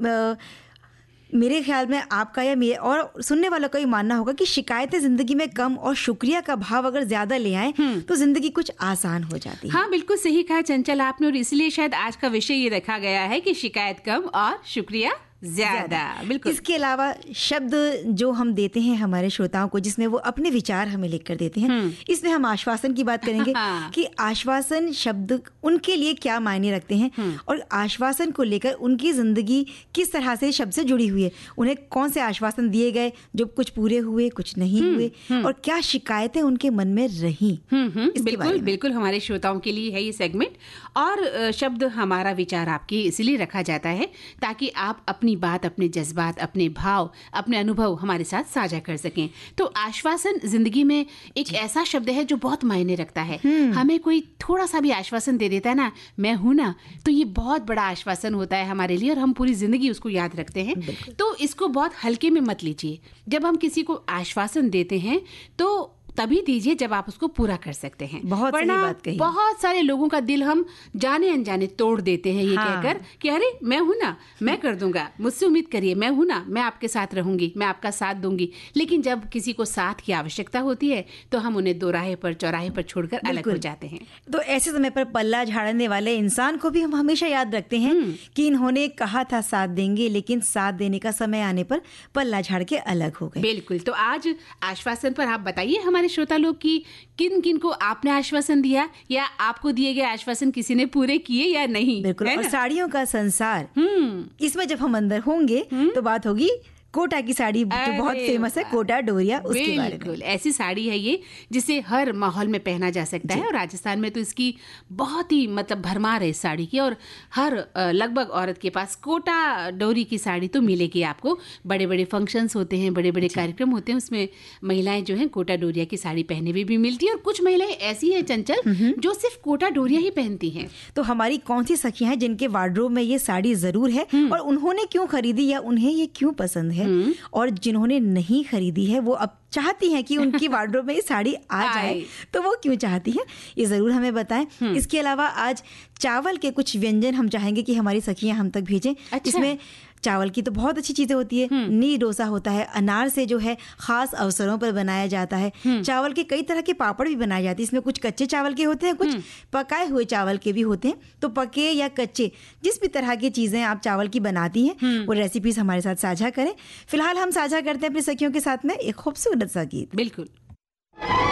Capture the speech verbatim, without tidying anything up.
आ, मेरे ख्याल में आपका या मेरे और सुनने वालों का भी मानना होगा कि शिकायतें जिंदगी में कम और शुक्रिया का भाव अगर ज्यादा ले आए तो जिंदगी कुछ आसान हो जाती है। हाँ, बिल्कुल सही कहा चंचल आपने, और इसलिए शायद आज का विषय ये रखा गया है कि शिकायत कम और शुक्रिया ज्यादा। बिल्कुल। इसके अलावा शब्द जो हम देते हैं हमारे श्रोताओं को, जिसमें वो अपने विचार हमें लिख कर देते हैं, इसमें हम आश्वासन की बात करेंगे कि आश्वासन शब्द उनके लिए क्या मायने रखते हैं और आश्वासन को लेकर उनकी जिंदगी किस तरह से शब्द से जुड़ी हुई है। उन्हें कौन से आश्वासन दिए गए जो कुछ पूरे हुए, कुछ नहीं हुए, और क्या शिकायतें उनके मन में रही। बिल्कुल बिल्कुल, हमारे श्रोताओं के लिए है ये सेगमेंट। और शब्द हमारा विचार आपकी इसलिए रखा जाता है ताकि आप अपनी बात, अपने जज्बात, अपने भाव, अपने अनुभव हमारे साथ साझा कर सकें। तो आश्वासन जिंदगी में एक ऐसा शब्द है जो बहुत मायने रखता है। हमें कोई थोड़ा सा भी आश्वासन दे देता है ना, मैं हूं ना, तो ये बहुत बड़ा आश्वासन होता है हमारे लिए और हम पूरी जिंदगी उसको याद रखते हैं। तो इसको बहुत हल्के में मत लीजिए। जब हम किसी को आश्वासन देते हैं तो तभी दीजिए जब आप उसको पूरा कर सकते हैं। बहुत सही बात कही। बहुत सारे लोगों का दिल हम जाने अनजाने तोड़ देते हैं ये हाँ। कहकर कि अरे मैं हूं ना, मैं कर दूंगा, मुझसे उम्मीद करिए, मैं हूं ना, मैं आपके साथ रहूंगी, मैं आपका साथ दूंगी। लेकिन जब किसी को साथ की आवश्यकता होती है तो हम उन्हें दोराहे पर, चौराहे पर छोड़कर अलग हो जाते हैं। तो ऐसे समय पर पल्ला झाड़ने वाले इंसान को भी हम हमेशा याद रखते हैं कि इन्होंने कहा था साथ देंगे, लेकिन साथ देने का समय आने पर पल्ला झाड़ के अलग हो गए। बिल्कुल। तो आज आश्वासन पर आप बताइए हमारे श्रोता लोग की किन किन को आपने आश्वासन दिया या आपको दिए गए आश्वासन किसी ने पूरे किए या नहीं। बिल्कुल। और साड़ियों का संसार, इसमें जब हम अंदर होंगे तो बात होगी कोटा की साड़ी जो बहुत फेमस है, कोटा डोरिया, उसके बारे में। ऐसी साड़ी है ये जिसे हर माहौल में पहना जा सकता है और राजस्थान में तो इसकी बहुत ही मतलब भरमार है इस साड़ी की। और हर लगभग औरत के पास कोटा डोरी की साड़ी तो मिलेगी आपको। बड़े बड़े फंक्शंस होते हैं, बड़े बड़े कार्यक्रम होते हैं, उसमें महिलाएं जो हैं कोटा डोरिया की साड़ी पहने हुए भी मिलती है। और कुछ महिलाएं ऐसी हैं चंचल जो सिर्फ कोटा डोरिया ही पहनती हैं। तो हमारी कौन सी सखियां हैं जिनके वार्डरोब में ये साड़ी जरूर है और उन्होंने क्यों खरीदी या उन्हें ये क्यों पसंद है, और जिन्होंने नहीं खरीदी है वो अब चाहती हैं कि उनकी वार्डरोब में ये साड़ी आ जाए, तो वो क्यों चाहती है ये जरूर हमें बताएं। इसके अलावा आज चावल के कुछ व्यंजन हम चाहेंगे कि हमारी सखियां हम तक भेजें। अच्छा। इसमें चावल की तो बहुत अच्छी चीजें होती है। नी डोसा होता है, अनार से जो है खास अवसरों पर बनाया जाता है। चावल के कई तरह के पापड़ भी बनाए जाते हैं। इसमें कुछ कच्चे चावल के होते हैं, कुछ पकाए हुए चावल के भी होते हैं। तो पके या कच्चे जिस भी तरह की चीजें आप चावल की बनाती हैं वो रेसिपीज हमारे साथ साझा करें। फिलहाल हम साझा करते हैं अपनी सखियों के साथ में एक खूबसूरत सा गीत। बिल्कुल।